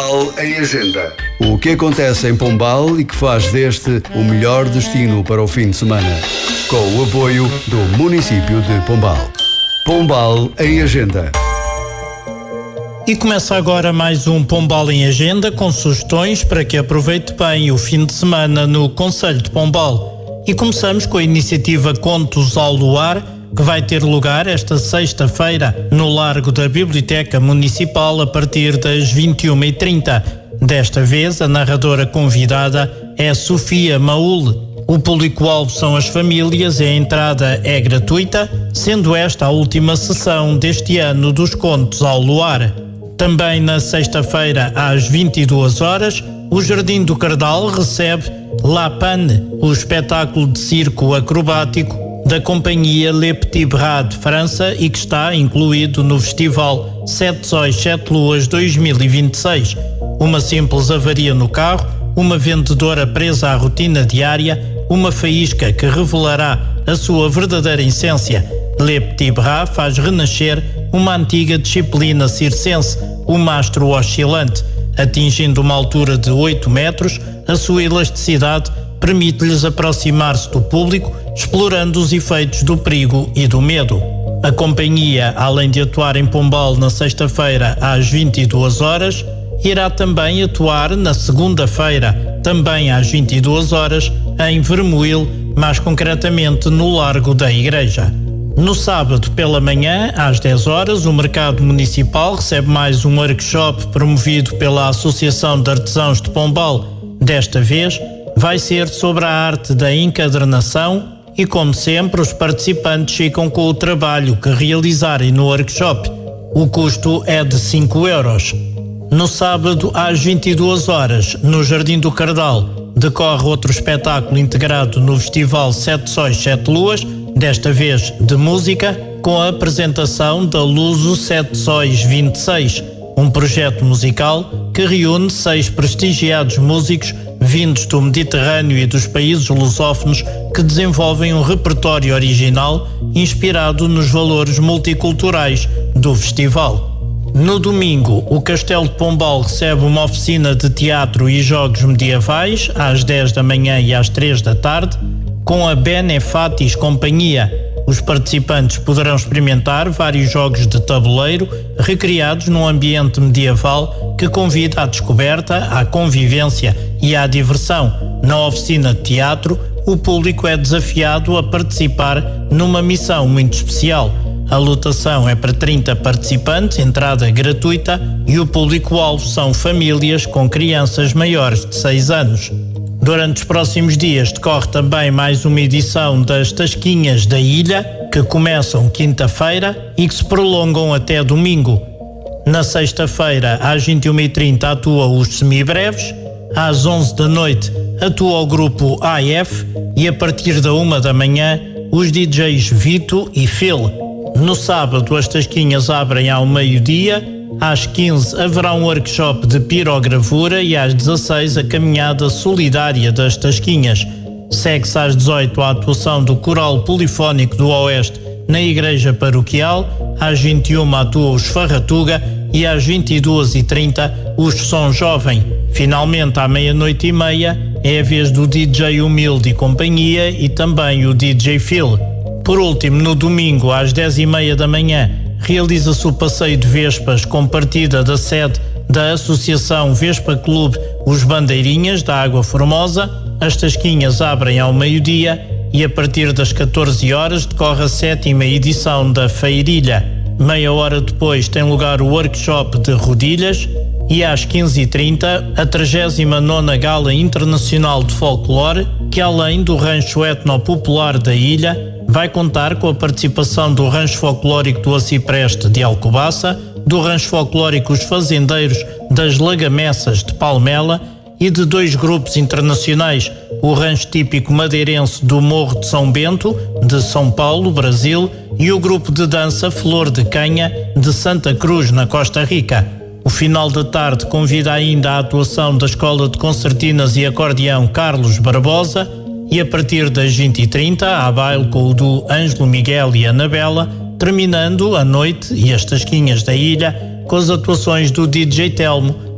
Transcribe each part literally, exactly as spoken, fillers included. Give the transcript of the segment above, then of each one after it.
Pombal em Agenda. O que acontece em Pombal e que faz deste o melhor destino para o fim de semana. Com o apoio do município de Pombal. Pombal em Agenda. E começa agora mais um Pombal em Agenda com sugestões para que aproveite bem o fim de semana no concelho de Pombal. E começamos com a iniciativa Contos ao Luar, que vai ter lugar esta sexta-feira no Largo da Biblioteca Municipal a partir das vinte e uma e trinta. Desta vez, a narradora convidada é Sofia Maul. O público-alvo são as famílias e a entrada é gratuita, sendo esta a última sessão deste ano dos Contos ao Luar. Também na sexta-feira, às vinte e duas horas, o Jardim do Cardal recebe La Panne, o espetáculo de circo acrobático da companhia Le Petit Bras de França e que está incluído no Festival Sete Sóis, Sete Luas dois mil e vinte e seis. Uma simples avaria no carro, uma vendedora presa à rotina diária, uma faísca que revelará a sua verdadeira essência. Le Petit Bras faz renascer uma antiga disciplina circense, o mastro oscilante. Atingindo uma altura de oito metros, a sua elasticidade permite-lhes aproximar-se do público, explorando os efeitos do perigo e do medo. A companhia, além de atuar em Pombal na sexta-feira às vinte e duas horas, irá também atuar na segunda-feira, também às vinte e duas horas, em Vermoil, mais concretamente no Largo da Igreja. No sábado pela manhã, às dez horas, o Mercado Municipal recebe mais um workshop promovido pela Associação de Artesãos de Pombal. Desta vez, vai ser sobre a arte da encadernação e, como sempre, os participantes ficam com o trabalho que realizarem no workshop. O custo é de cinco euros. No sábado, às vinte e duas horas, no Jardim do Cardal, decorre outro espetáculo integrado no Festival Sete Sóis, Sete Luas, desta vez de música, com a apresentação da Luso Sete Sóis vinte e seis, um projeto musical que reúne seis prestigiados músicos vindos do Mediterrâneo e dos países lusófonos que desenvolvem um repertório original inspirado nos valores multiculturais do festival. No domingo, o Castelo de Pombal recebe uma oficina de teatro e jogos medievais às dez da manhã e às três da tarde, com a Benefatis Companhia. Os participantes poderão experimentar vários jogos de tabuleiro recriados num ambiente medieval que convida à descoberta, à convivência e à diversão. Na oficina de teatro, o público é desafiado a participar numa missão muito especial. A lotação é para trinta participantes, entrada gratuita, e o público-alvo são famílias com crianças maiores de seis anos. Durante os próximos dias decorre também mais uma edição das Tasquinhas da Ilha, que começam quinta-feira e que se prolongam até domingo. Na sexta-feira, às vinte e uma e trinta, atua os semibreves, às onze da noite atua o grupo A F e a partir da uma da manhã os D Js Vito e Phil. No sábado as Tasquinhas abrem ao meio-dia, às quinze haverá um workshop de pirogravura e às dezasseis a caminhada solidária das Tasquinhas. Segue-se às dezoito a atuação do Coral Polifónico do Oeste na Igreja Paroquial, às vinte e uma atua os Farratuga e às vinte e duas e trinta os Som Jovem. Finalmente, à meia-noite e meia, é a vez do D J Humilde e Companhia e também o D J Phil. Por último, no domingo, às dez e meia da manhã, realiza-se o passeio de Vespas com partida da sede da Associação Vespa Clube Os Bandeirinhas da Água Formosa. As Tasquinhas abrem ao meio-dia e a partir das catorze horas decorre a sétima edição da Feirilha. Meia hora depois tem lugar o workshop de rodilhas e às quinze e trinta a trigésima nona Gala Internacional de Folclore, que além do rancho etnopopular da ilha, vai contar com a participação do Rancho Folclórico do Acipreste de Alcobaça, do Rancho Folclórico Os Fazendeiros das Lagamessas de Palmela e de dois grupos internacionais, o Rancho Típico Madeirense do Morro de São Bento, de São Paulo, Brasil, e o grupo de dança Flor de Canha, de Santa Cruz, na Costa Rica. O final da tarde convida ainda a atuação da Escola de Concertinas e Acordeão Carlos Barbosa, e a partir das vinte e trinta há baile com o do Ângelo Miguel e Anabela, terminando a noite e as Tasquinhas da Ilha com as atuações do D J Telmo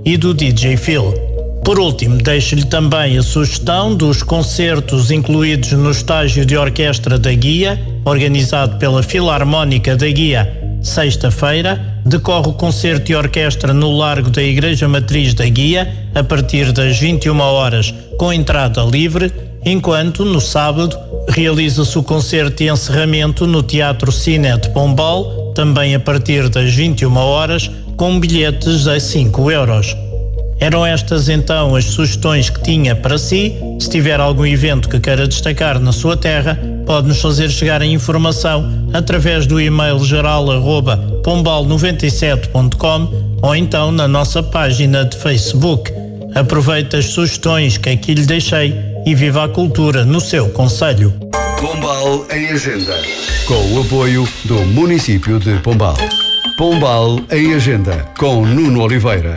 e do D J Phil. Por último, deixo-lhe também a sugestão dos concertos incluídos no estágio de orquestra da Guia, organizado pela Filarmónica da Guia. Sexta-feira, decorre o concerto de orquestra no Largo da Igreja Matriz da Guia, a partir das vinte e uma horas, com entrada livre, enquanto, no sábado, realiza-se o concerto de encerramento no Teatro Cine de Pombal, também a partir das vinte e uma horas, com bilhetes a cinco euros. Eram estas então as sugestões que tinha para si. Se tiver algum evento que queira destacar na sua terra, pode-nos fazer chegar a informação através do e-mail geral arroba pombal noventa e sete ponto com ou então na nossa página de Facebook. Aproveite as sugestões que aqui lhe deixei e viva a cultura no seu concelho. Pombal em Agenda, com o apoio do município de Pombal. Pombal em Agenda, com Nuno Oliveira.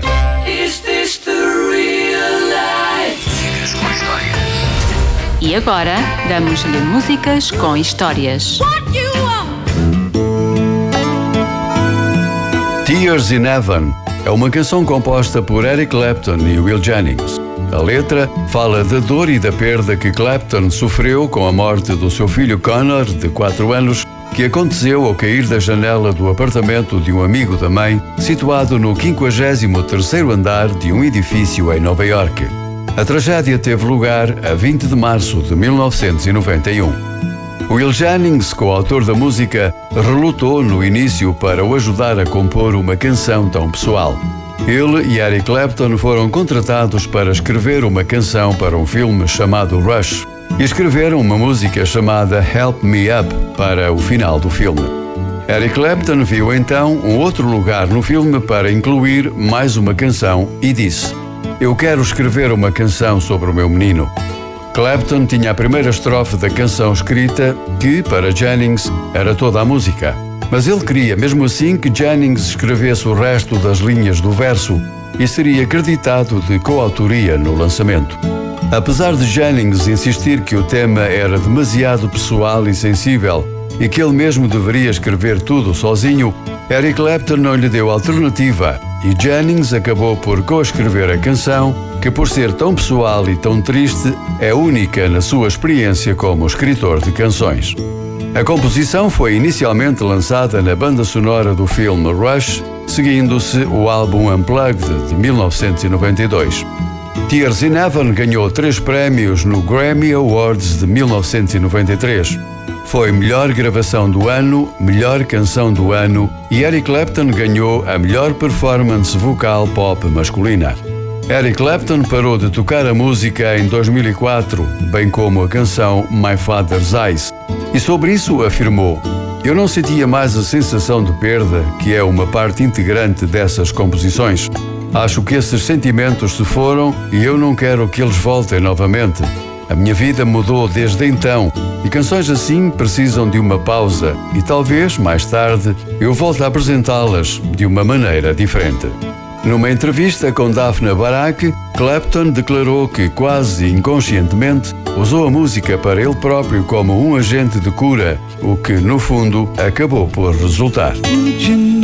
E agora, damos-lhe músicas com histórias. Tears in Heaven é uma canção composta por Eric Clapton e Will Jennings. A letra fala da dor e da perda que Clapton sofreu com a morte do seu filho Connor, de quatro anos, que aconteceu ao cair da janela do apartamento de um amigo da mãe, situado no quinquagésimo terceiro andar de um edifício em Nova Iorque. A tragédia teve lugar a vinte de março de mil novecentos e noventa e um. Will Jennings, coautor da música, relutou no início para o ajudar a compor uma canção tão pessoal. Ele e Eric Clapton foram contratados para escrever uma canção para um filme chamado Rush e escreveram uma música chamada Help Me Up para o final do filme. Eric Clapton viu então um outro lugar no filme para incluir mais uma canção e disse: "Eu quero escrever uma canção sobre o meu menino." Clapton tinha a primeira estrofe da canção escrita, que, para Jennings, era toda a música. Mas ele queria, mesmo assim, que Jennings escrevesse o resto das linhas do verso e seria acreditado de coautoria no lançamento. Apesar de Jennings insistir que o tema era demasiado pessoal e sensível e que ele mesmo deveria escrever tudo sozinho, Eric Clapton não lhe deu alternativa e Jennings acabou por coescrever a canção, que por ser tão pessoal e tão triste, é única na sua experiência como escritor de canções. A composição foi inicialmente lançada na banda sonora do filme Rush, seguindo-se o álbum Unplugged de mil novecentos e noventa e dois. Tears in Heaven ganhou três prémios no Grammy Awards de mil novecentos e noventa e três. Foi melhor gravação do ano, melhor canção do ano e Eric Clapton ganhou a melhor performance vocal pop masculina. Eric Clapton parou de tocar a música em dois mil e quatro, bem como a canção My Father's Eyes, e sobre isso afirmou: "Eu não sentia mais a sensação de perda, que é uma parte integrante dessas composições. Acho que esses sentimentos se foram e eu não quero que eles voltem novamente. A minha vida mudou desde então e canções assim precisam de uma pausa e talvez, mais tarde, eu volte a apresentá-las de uma maneira diferente." Numa entrevista com Daphne Barak, Clapton declarou que, quase inconscientemente, usou a música para ele próprio como um agente de cura, o que, no fundo, acabou por resultar.